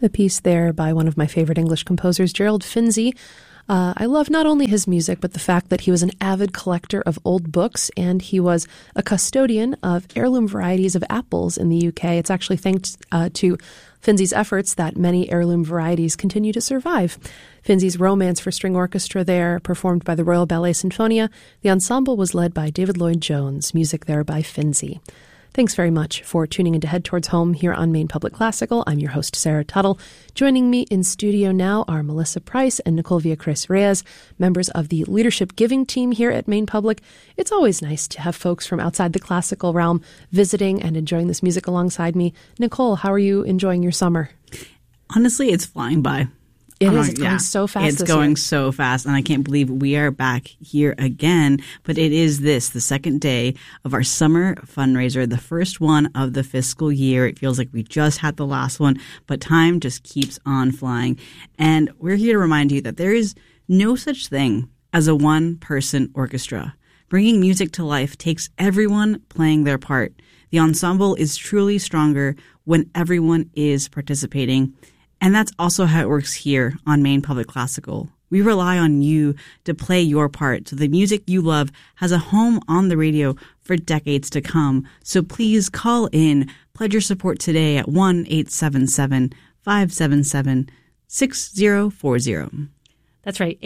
A piece there by one of my favorite English composers, Gerald Finzi. I love not only his music, but the fact that he was an avid collector of old books, and he was a custodian of heirloom varieties of apples in the UK. It's actually thanks to Finzi's efforts that many heirloom varieties continue to survive. Finzi's Romance for String Orchestra there, performed by the Royal Ballet Sinfonia. The ensemble was led by David Lloyd-Jones, music there by Finzi. Thanks very much for tuning in to Head Towards Home here on Maine Public Classical. I'm your host, Sarah Tuttle. Joining me in studio now are Melissa Price and Nicole Villacris Reyes, members of the Leadership Giving team here at Maine Public. It's always nice to have folks from outside the classical realm visiting and enjoying this music alongside me. Nicole, how are you enjoying your summer? Honestly, it's flying by. It's going so fast. It's going so fast, and I can't believe we are back here again. But it is the second day of our summer fundraiser, the first one of the fiscal year. It feels like we just had the last one, but time just keeps on flying. And we're here to remind you that there is no such thing as a one-person orchestra. Bringing music to life takes everyone playing their part. The ensemble is truly stronger when everyone is participating. And that's also how it works here on Maine Public Classical. We rely on you to play your part so the music you love has a home on the radio for decades to come. So please call in, pledge your support today at 1-877-577-6040. That's right,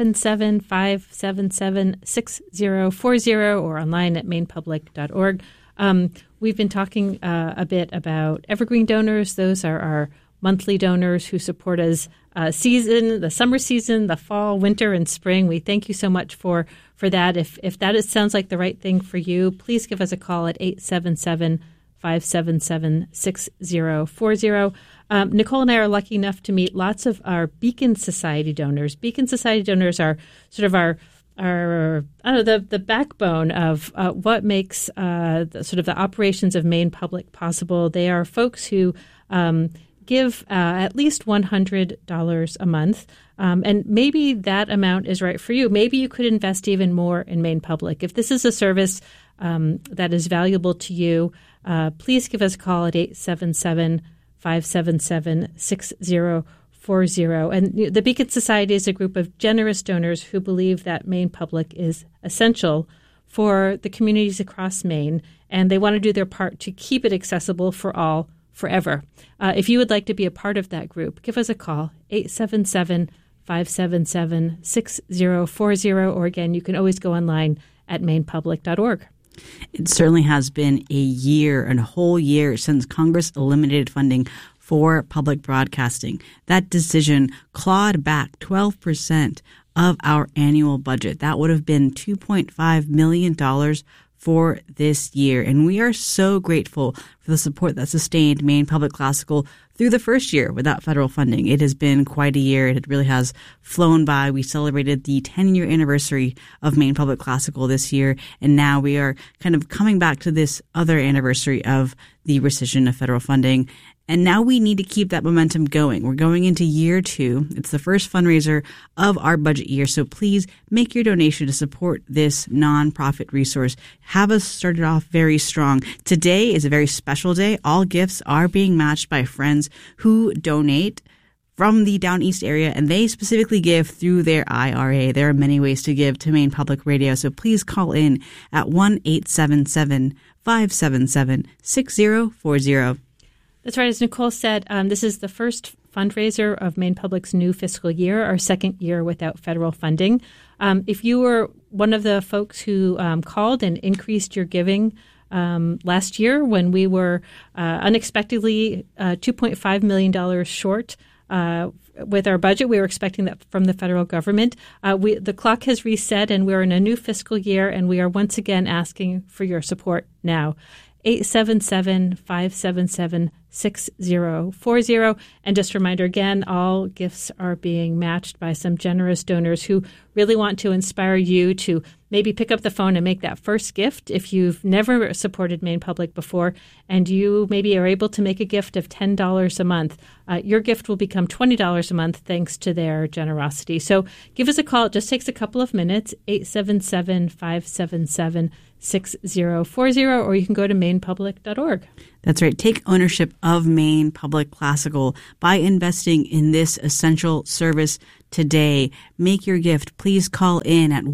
877-577-6040 or online at mainpublic.org. We've been talking a bit about evergreen donors. Those are our monthly donors who support us the summer season, the fall, winter, and spring. We thank you so much for that. If that sounds like the right thing for you, please give us a call at 877-577-6040. Nicole and I are lucky enough to meet lots of our Beacon Society donors. Beacon Society donors are sort of our the backbone of what makes the operations of Maine Public possible. They are folks who give at least $100 a month, and maybe that amount is right for you. Maybe you could invest even more in Maine Public. If this is a service that is valuable to you, please give us a call at 877-577-6040. And the Beacon Society is a group of generous donors who believe that Maine Public is essential for the communities across Maine, and they want to do their part to keep it accessible for all forever. If you would like to be a part of that group, give us a call, 877-577-6040, or again, you can always go online at mainpublic.org. It certainly has been a whole year since Congress eliminated funding for public broadcasting. That decision clawed back 12% of our annual budget. That would have been $2.5 million for this year. And we are so grateful for the support that sustained Maine Public Classical through the first year without federal funding. It has been quite a year. It really has flown by. We celebrated the 10-year anniversary of Maine Public Classical this year, and now we are kind of coming back to this other anniversary of the rescission of federal funding. And now we need to keep that momentum going. We're going into year 2. It's the first fundraiser of our budget year. So please make your donation to support this nonprofit resource. Have us started off very strong. Today is a very special day. All gifts are being matched by friends who donate from the Down East area, and they specifically give through their IRA. There are many ways to give to Maine Public Radio. So please call in at 1-877-577-6040. That's right. As Nicole said, this is the first fundraiser of Maine Public's new fiscal year, our second year without federal funding. If you were one of the folks who called and increased your giving last year when we were unexpectedly $2.5 million short with our budget, we were expecting that from the federal government. The clock has reset, and we're in a new fiscal year, and we are once again asking for your support now. 877-577-6040. And just a reminder again, all gifts are being matched by some generous donors who really want to inspire you to maybe pick up the phone and make that first gift. If you've never supported Maine Public before and you maybe are able to make a gift of $10 a month, your gift will become $20 a month thanks to their generosity. So give us a call. It just takes a couple of minutes, 877-577-6040. 6040, or you can go to mainepublic.org. That's right. Take ownership of Maine Public Classical by investing in this essential service today. Make your gift. Please call in at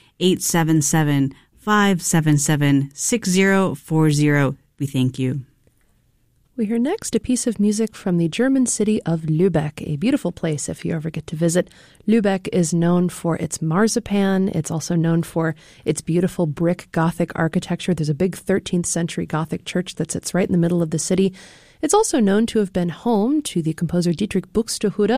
1-877-577-6040. We thank you. We hear next a piece of music from the German city of Lübeck, a beautiful place if you ever get to visit. Lübeck is known for its marzipan. It's also known for its beautiful brick Gothic architecture. There's a big 13th century Gothic church that sits right in the middle of the city. It's also known to have been home to the composer Dietrich Buxtehude,